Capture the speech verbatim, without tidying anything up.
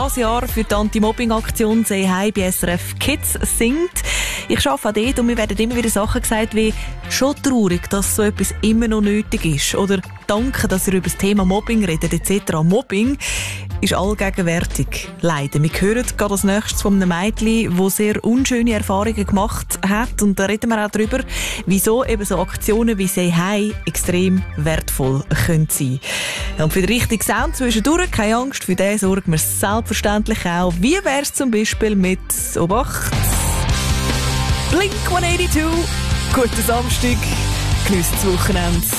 Das Jahr für die Anti-Mobbing-Aktion «Say Hi» bei S R F Kids singt. Ich arbeite auch dort und mir werden immer wieder Sachen gesagt wie «schon traurig, dass so etwas immer noch nötig ist» oder «danke, dass ihr über das Thema Mobbing redet» et cetera. Mobbing ist allgegenwärtig, leider. Wir hören gerade als nächstes von einem Mädchen, das sehr unschöne Erfahrungen gemacht hat. Und da reden wir auch darüber, wieso eben so Aktionen wie «Say Hi» extrem wertvoll können sein. Und für den richtigen Sound zwischendurch, keine Angst, für den sorgen wir selbstverständlich auch. Wie wäre es zum Beispiel mit Obacht? Blink hundertzweiundachtzig. Guten Samstag, genießt das Wochenende.